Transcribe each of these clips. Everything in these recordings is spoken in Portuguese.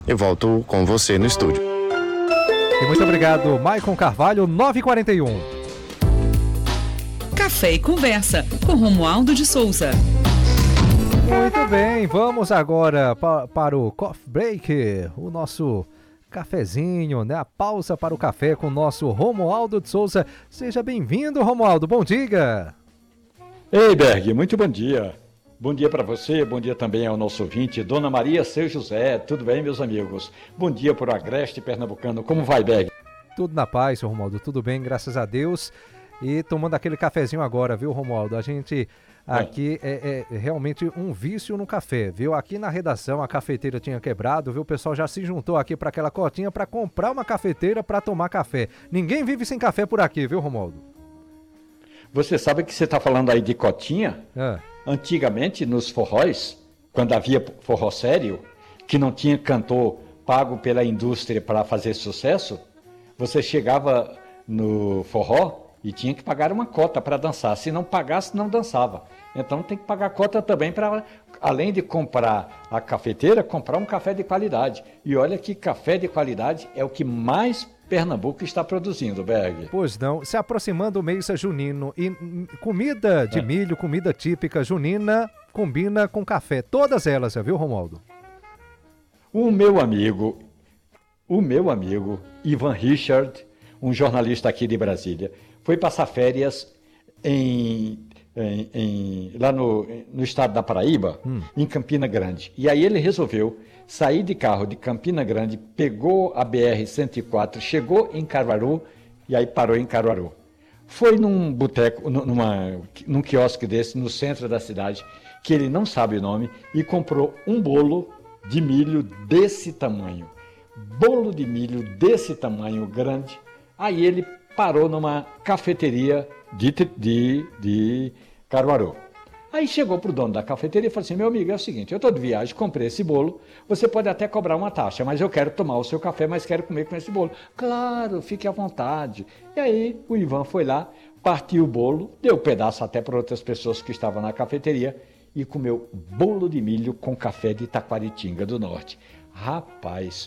Eu volto com você no estúdio. E muito obrigado, Maicon Carvalho, 9h41. Café e Conversa, com Romualdo de Souza. Muito bem, vamos agora para o Coffee Break, o nosso cafezinho, né? A pausa para o café com o nosso Romualdo de Souza. Seja bem-vindo, Romualdo, bom dia. Ei, Berg, muito bom dia. Bom dia para você, bom dia também ao nosso ouvinte, Dona Maria Seu José. Tudo bem, meus amigos? Bom dia para o Agreste Pernambucano. Como vai, Berg? Tudo na paz, seu Romualdo, tudo bem, graças a Deus. E tomando aquele cafezinho agora, viu, Romualdo? A gente aqui é realmente um vício no café, viu? Aqui na redação a cafeteira tinha quebrado, viu? O pessoal já se juntou aqui para aquela cotinha para comprar uma cafeteira para tomar café. Ninguém vive sem café por aqui, viu, Romualdo? Você sabe que você está falando aí de cotinha? Antigamente, nos forróis, quando havia forró sério, que não tinha cantor pago pela indústria para fazer sucesso, você chegava no forró e tinha que pagar uma cota para dançar. Se não pagasse, não dançava. Então tem que pagar cota também para, além de comprar a cafeteira, comprar um café de qualidade. E olha que café de qualidade é o que mais Pernambuco está produzindo, Berg. Pois não, se aproximando o mês junino e comida de milho, comida típica junina, combina com café. Todas elas, viu, Romualdo? O meu amigo Ivan Richard, um jornalista aqui de Brasília, foi passar férias lá no estado da Paraíba, em Campina Grande. E aí ele resolveu sair de carro de Campina Grande, pegou a BR-104, chegou em Caruaru e aí parou em Caruaru. Foi num boteco, num quiosque desse, no centro da cidade, que ele não sabe o nome, e comprou um bolo de milho desse tamanho. Bolo de milho desse tamanho grande. Aí ele parou numa cafeteria de Caruaru. Aí chegou para o dono da cafeteria e falou assim: meu amigo, é o seguinte, eu estou de viagem, comprei esse bolo, você pode até cobrar uma taxa, mas eu quero tomar o seu café, mas quero comer com esse bolo. Claro, fique à vontade. E aí o Ivan foi lá, partiu o bolo, deu um pedaço até para outras pessoas que estavam na cafeteria e comeu bolo de milho com café de Taquaritinga do Norte. Rapaz,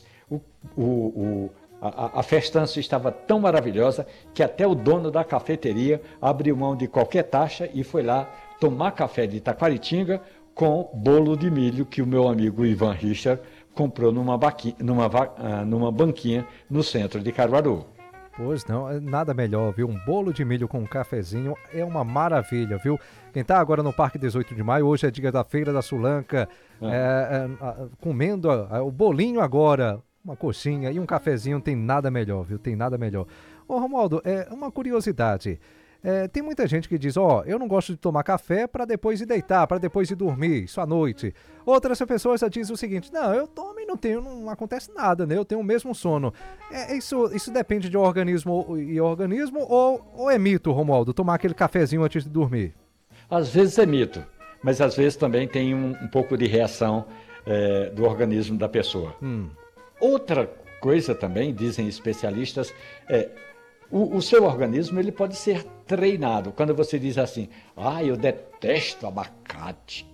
a festança estava tão maravilhosa que até o dono da cafeteria abriu mão de qualquer taxa e foi lá tomar café de Taquaritinga com bolo de milho que o meu amigo Ivan Richard comprou numa banquinha no centro de Caruaru. Pois não, nada melhor, viu? Um bolo de milho com um cafezinho é uma maravilha, viu? Quem está agora no Parque 18 de Maio, hoje é dia da Feira da Sulanca, comendo o bolinho agora, uma coxinha e um cafezinho, tem nada melhor, viu? Tem nada melhor. Ô, Romualdo, uma curiosidade. Tem muita gente que diz, eu não gosto de tomar café para depois ir deitar, para depois ir dormir, isso à noite. Outras pessoas dizem o seguinte, não, eu tomo e não acontece nada, né? Eu tenho o mesmo sono. Isso depende de organismo ou é mito, Romualdo, tomar aquele cafezinho antes de dormir? Às vezes é mito, mas às vezes também tem um pouco de reação do organismo da pessoa. Outra coisa também, dizem especialistas, o seu organismo ele pode ser treinado. Quando você diz assim, eu detesto abacate.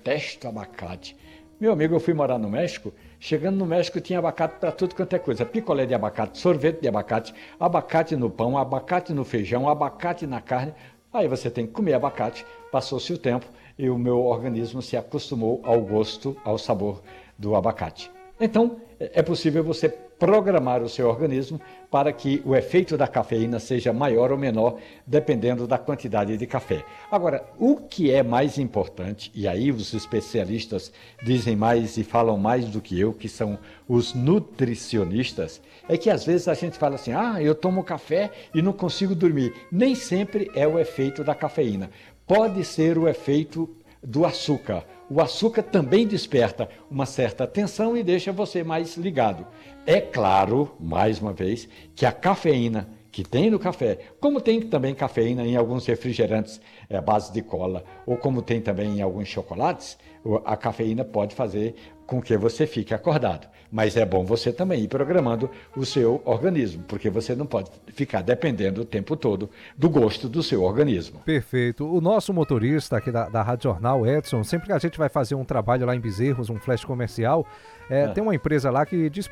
Meu amigo, eu fui morar no México, chegando no México tinha abacate para tudo quanto é coisa. Picolé de abacate, sorvete de abacate, abacate no pão, abacate no feijão, abacate na carne. Aí você tem que comer abacate. Passou-se o tempo e o meu organismo se acostumou ao gosto, ao sabor do abacate. Então, é possível você programar o seu organismo para que o efeito da cafeína seja maior ou menor, dependendo da quantidade de café. Agora, o que é mais importante, e aí os especialistas dizem mais e falam mais do que eu, que são os nutricionistas, é que às vezes a gente fala assim, eu tomo café e não consigo dormir. Nem sempre é o efeito da cafeína. Pode ser o efeito do açúcar. O açúcar também desperta uma certa tensão e deixa você mais ligado. É claro, mais uma vez, que a cafeína que tem no café, como tem também cafeína em alguns refrigerantes à base de cola, ou como tem também em alguns chocolates, a cafeína pode fazer com que você fique acordado. Mas é bom você também ir programando o seu organismo, porque você não pode ficar dependendo o tempo todo do gosto do seu organismo. Perfeito. O nosso motorista aqui da Rádio Jornal, Edson, sempre que a gente vai fazer um trabalho lá em Bezerros, um flash comercial, tem uma empresa lá que diz